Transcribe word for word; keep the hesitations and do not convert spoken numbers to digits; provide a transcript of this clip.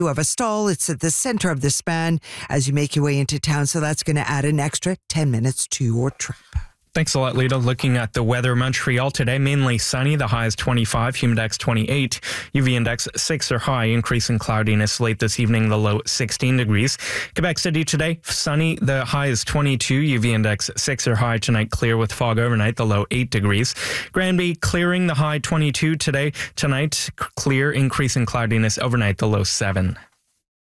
You have a stall. It's at the center of the span as you make your way into town. So that's going to add an extra ten minutes to your trip. Thanks a lot, Lita. Looking at the weather, Montreal today, mainly sunny. The high is twenty-five, humidex twenty-eight, U V index six or high, increasing cloudiness late this evening, the low sixteen degrees. Quebec City today, sunny. The high is twenty-two, U V index six or high. Tonight, clear with fog overnight, the low eight degrees. Granby, clearing, the high twenty-two today. Tonight, clear, increasing cloudiness overnight, the low seven.